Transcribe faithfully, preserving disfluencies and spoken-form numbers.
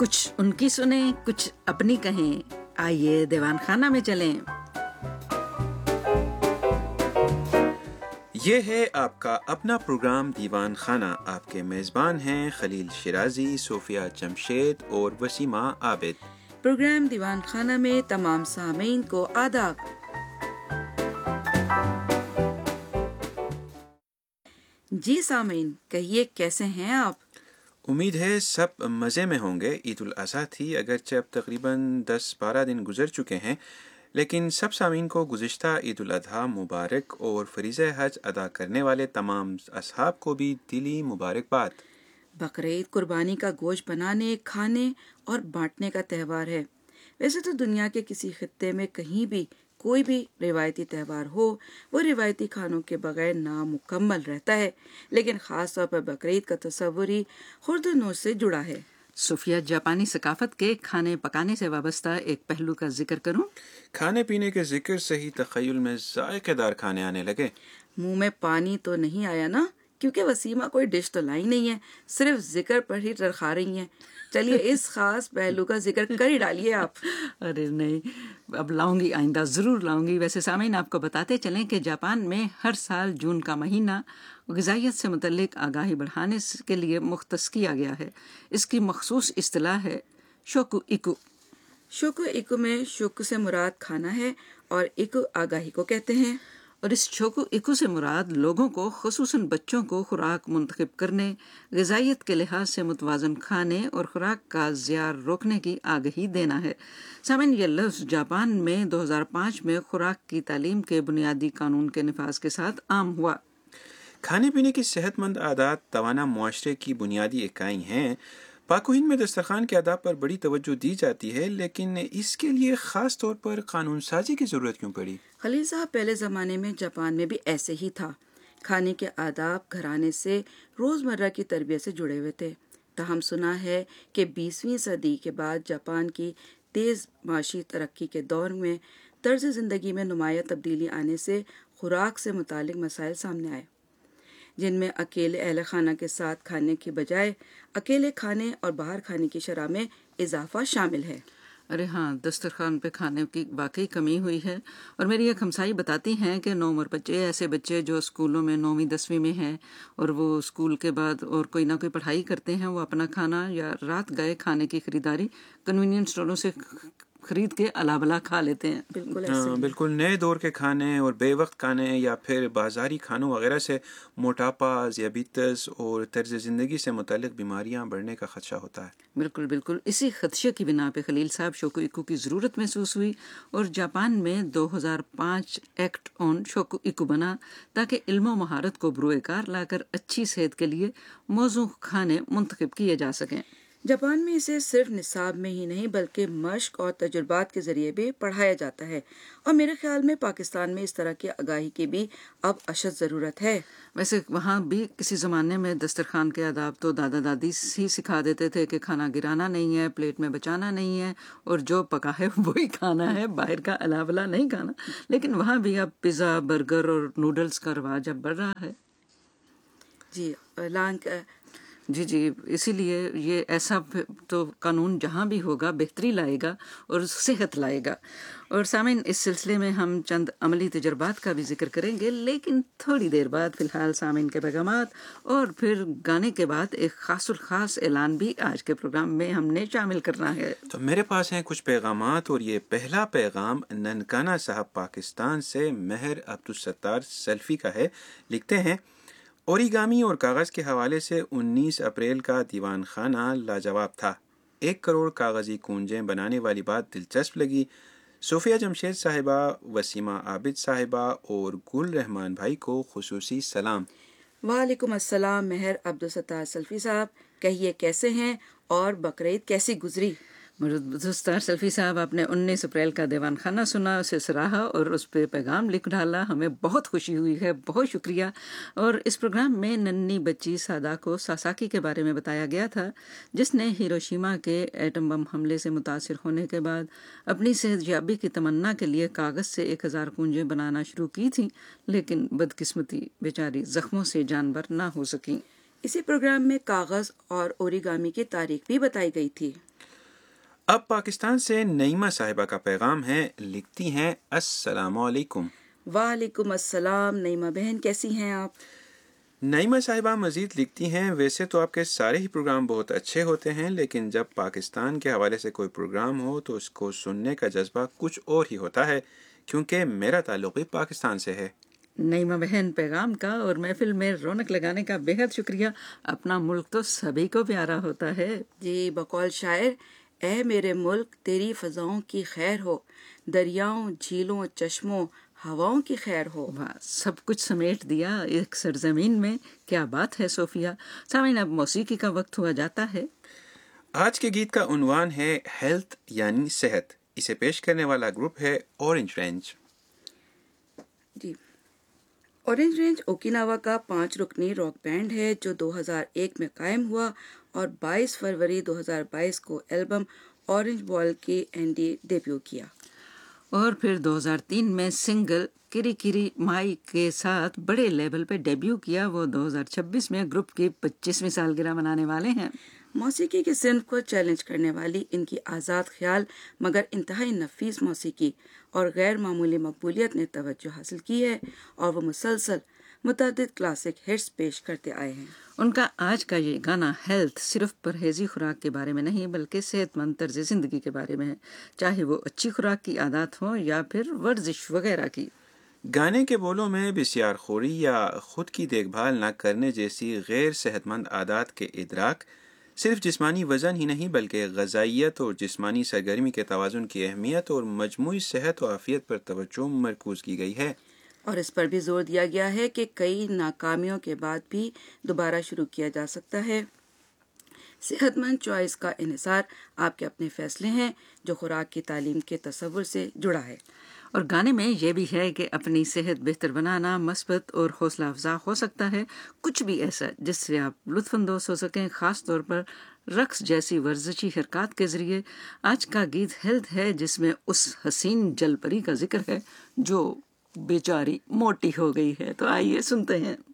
کچھ ان کی سنیں، کچھ اپنی کہیں، آئیے دیوان خانہ میں چلیں۔ یہ ہے آپ کا اپنا پروگرام دیوان خانہ۔ آپ کے میزبان ہیں خلیل شیرازی، صوفیہ جمشید اور وسیمہ عابد۔ پروگرام دیوان خانہ میں تمام سامعین کو آداب۔ جی سامعین، کہیے کیسے ہیں آپ؟ امید ہے سب مزے میں ہوں گے۔ عید الاضحیٰ تھی، اگرچہ اب تقریباً دس بارہ دن گزر چکے ہیں، لیکن سب سامعین کو گزشتہ عید الاضحیٰ مبارک اور فریضہ حج ادا کرنے والے تمام اصحاب کو بھی دلی مبارکباد۔ بقرعید قربانی کا گوشت بنانے، کھانے اور بانٹنے کا تہوار ہے۔ ویسے تو دنیا کے کسی خطے میں کہیں بھی کوئی بھی روایتی تہوار ہو، وہ روایتی کھانوں کے بغیر نامکمل رہتا ہے، لیکن خاص طور پر بقرعید کا تصور ہی خورد و نوش سے جڑا ہے۔ صوفیہ، جاپانی ثقافت کے کھانے پکانے سے وابستہ ایک پہلو کا ذکر کروں؟ کھانے پینے کے ذکر سے ہی تخیل میں ذائقے دار کھانے آنے لگے۔ منہ میں پانی تو نہیں آیا نا؟ کیونکہ وسیمہ کوئی ڈش تو لائی نہیں ہے، صرف ذکر پر ہی ٹرخا رہی ہیں۔ چلیے اس خاص پہلو کا ذکر کر ہی ڈالیے آپ۔ ارے نہیں، اب لاؤں گی، آئندہ ضرور لاؤں گی۔ ویسے سامعین، آپ کو بتاتے چلیں کہ جاپان میں ہر سال جون کا مہینہ غذائیت سے متعلق آگاہی بڑھانے کے لیے مختص کیا گیا ہے۔ اس کی مخصوص اصطلاح ہے شوکو ایکو۔ شوکو ایکو میں شوکو سے مراد کھانا ہے اور ایکو آگاہی کو کہتے ہیں۔ اور اس شوکو ایکو سے مراد لوگوں کو، خصوصاً بچوں کو، خوراک منتخب کرنے، غذائیت کے لحاظ سے متوازن کھانے اور خوراک کا زیار روکنے کی آگاہی دینا ہے۔ سامعین، یہ لفظ جاپان میں دو ہزار پانچ میں خوراک کی تعلیم کے بنیادی قانون کے نفاذ کے ساتھ عام ہوا۔ کھانے پینے کی صحت مند عادات توانا معاشرے کی بنیادی اکائی ہیں۔ پاک و ہند میں دسترخوان کے آداب پر بڑی توجہ دی جاتی ہے، لیکن اس کے لیے خاص طور پر قانون سازی کی ضرورت کیوں پڑی؟ خلیل صاحب، پہلے زمانے میں جاپان میں بھی ایسے ہی تھا۔ کھانے کے آداب گھرانے سے روزمرہ کی تربیت سے جڑے ہوئے تھے۔ تاہم سنا ہے کہ بیسویں صدی کے بعد جاپان کی تیز معاشی ترقی کے دور میں طرز زندگی میں نمایاں تبدیلی آنے سے خوراک سے متعلق مسائل سامنے آئے، جن میں اکیلے اہل خانہ کے ساتھ کھانے کی بجائے اکیلے کھانے اور باہر کھانے کی شرح میں اضافہ شامل ہے۔ ارے ہاں، دسترخوان پہ کھانے کی واقعی کمی ہوئی ہے۔ اور میری ایک ہمسائی بتاتی ہیں کہ نوعمر بچے، ایسے بچے جو اسکولوں میں نویں دسویں میں ہیں اور وہ اسکول کے بعد اور کوئی نہ کوئی پڑھائی کرتے ہیں، وہ اپنا کھانا یا رات گئے کھانے کی خریداری کنوینئنس اسٹوروں سے خرید کے الا بلا کھا لیتے ہیں۔ بالکل ہاں، بالکل نئے دور کے کھانے اور بے وقت کھانے یا پھر بازاری کھانوں وغیرہ سے موٹاپا، ذیابیطس اور طرز زندگی سے متعلق بیماریاں بڑھنے کا خدشہ ہوتا ہے۔ بالکل بالکل اسی خدشے کی بنا پہ خلیل صاحب شوکو ایکو کی ضرورت محسوس ہوئی اور جاپان میں دو ہزار پانچ ایکٹ آن شوکو ایکو بنا، تاکہ علم و مہارت کو بروئے کار لا کر اچھی صحت کے لیے موزوں کھانے منتخب کیے جا سکیں۔ جاپان میں اسے صرف نصاب میں ہی نہیں بلکہ مشق اور تجربات کے ذریعے بھی پڑھایا جاتا ہے، اور میرے خیال میں پاکستان میں اس طرح کی آگاہی کی بھی اب اشد ضرورت ہے۔ ویسے وہاں بھی کسی زمانے میں دسترخوان کے آداب تو دادا دادی ہی سکھا دیتے تھے کہ کھانا گرانا نہیں ہے، پلیٹ میں بچانا نہیں ہے، اور جو پکا ہے وہی کھانا ہے، باہر کا الا بلا نہیں کھانا۔ لیکن وہاں بھی اب پیزا، برگر اور نوڈلز کا رواج اب بڑھ رہا ہے۔ جی اعلان جی جی اسی لیے یہ ایسا تو قانون جہاں بھی ہوگا بہتری لائے گا اور صحت لائے گا۔ اور سامعین، اس سلسلے میں ہم چند عملی تجربات کا بھی ذکر کریں گے، لیکن تھوڑی دیر بعد۔ فی الحال سامعین کے پیغامات اور پھر گانے کے بعد ایک خاص الخاص اعلان بھی آج کے پروگرام میں ہم نے شامل کرنا ہے۔ تو میرے پاس ہیں کچھ پیغامات، اور یہ پہلا پیغام ننکانہ صاحب پاکستان سے مہر عبدالستار سیلفی کا ہے۔ لکھتے ہیں، اوریگامی اور کاغذ کے حوالے سے انیس اپریل کا دیوان خانہ لاجواب تھا۔ ایک کروڑ کاغذی کونجیں بنانے والی بات دلچسپ لگی۔ صوفیہ جمشید صاحبہ، وسیمہ عابد صاحبہ اور گل رحمان بھائی کو خصوصی سلام۔ وعلیکم السلام مہر عبدالستار سلفی صاحب، کہیے کیسے ہیں اور بقرعید کیسی گزری؟ عبدالستار سلفی صاحب، آپ نے انیس اپریل کا دیوان خانہ سنا، اسے سراہا اور اس پہ پیغام لکھ ڈالا، ہمیں بہت خوشی ہوئی ہے، بہت شکریہ۔ اور اس پروگرام میں ننھی بچی سادا کو ساساکی کے بارے میں بتایا گیا تھا، جس نے ہیروشیما کے ایٹم بم حملے سے متاثر ہونے کے بعد اپنی صحت یابی کی تمنا کے لیے کاغذ سے ایک ہزار کونجیں بنانا شروع کی تھیں، لیکن بدقسمتی بیچاری زخموں سے جانبر نہ ہو سکیں۔ اسی پروگرام میں کاغذ اور اوریگامی کی تاریخ بھی بتائی گئی تھی۔ اب پاکستان سے نعیمہ صاحبہ کا پیغام ہے، لکھتی ہیں السلام علیکم۔ وعلیکم السلام نعیمہ بہن، کیسی ہیں آپ؟ نعیمہ صاحبہ مزید لکھتی ہیں، ویسے تو آپ کے سارے ہی پروگرام بہت اچھے ہوتے ہیں، لیکن جب پاکستان کے حوالے سے کوئی پروگرام ہو تو اس کو سننے کا جذبہ کچھ اور ہی ہوتا ہے، کیونکہ میرا تعلق بھی پاکستان سے ہے۔ نعیمہ بہن، پیغام کا اور محفل میں رونق لگانے کا بے حد شکریہ۔ اپنا ملک تو سبھی کو پیارا ہوتا ہے۔ جی، بقول شاعر، اے میرے ملک تیری فضاؤں کی خیر ہو، دریاؤں جھیلوں چشموں ہواؤں کی خیر ہو۔ واہ، سب کچھ سمیٹ دیا ایک سرزمین میں، کیا بات ہے صوفیہ۔ سامعین، اب موسیقی کا وقت ہوا جاتا ہے۔ آج کے گیت کا عنوان ہے ہیلتھ یعنی صحت۔ اسے پیش کرنے والا گروپ ہے اورنج رینج۔ جی، اورنج رینج اوکیناوا کا پانچ رکنی راک بینڈ ہے جو دو ہزار ایک میں قائم ہوا اور بائیس فروری دو ہزار بائیس کو البم اورنج بال کی اینڈی ڈیبیو کیا، اور پھر دو ہزار تین میں سنگل کری کری مائی کے ساتھ بڑے لیبل پہ ڈیبیو کیا۔ وہ دو ہزار چھبیس میں گروپ کی پچیسویں سالگرہ منانے والے ہیں۔ موسیقی کی صنف کو چیلنج کرنے والی ان کی آزاد خیال مگر انتہائی نفیس موسیقی اور غیر معمولی مقبولیت نے توجہ حاصل کی ہے اور وہ مسلسل متعدد کلاسک ہٹس پیش کرتے آئے ہیں۔ ان کا آج کا یہ گانا ہیلتھ صرف پرہیزی خوراک کے بارے میں نہیں بلکہ صحت مند طرز زندگی کے بارے میں ہے، چاہے وہ اچھی خوراک کی عادات ہوں یا پھر ورزش وغیرہ کی۔ گانے کے بولوں میں بسیار خوری یا خود کی دیکھ بھال نہ کرنے جیسی غیر صحت مند عادات کے ادراک، صرف جسمانی وزن ہی نہیں بلکہ غذائیت اور جسمانی سرگرمی کے توازن کی اہمیت اور مجموعی صحت و عافیت پر توجہ مرکوز کی گئی ہے، اور اس پر بھی زور دیا گیا ہے کہ کئی ناکامیوں کے بعد بھی دوبارہ شروع کیا جا سکتا ہے۔ صحت مند چوائس کا انحصار آپ کے اپنے فیصلے ہیں جو خوراک کی تعلیم کے تصور سے جڑا ہے۔ اور گانے میں یہ بھی ہے کہ اپنی صحت بہتر بنانا مثبت اور حوصلہ افزا ہو سکتا ہے، کچھ بھی ایسا جس سے آپ لطف اندوز ہو سکیں، خاص طور پر رقص جیسی ورزشی حرکات کے ذریعے۔ آج کا گیت ہیلتھ ہے جس میں اس حسین جل پری کا ذکر ہے جو بیچاری موٹی ہو گئی ہے، تو آئیے سنتے ہیں۔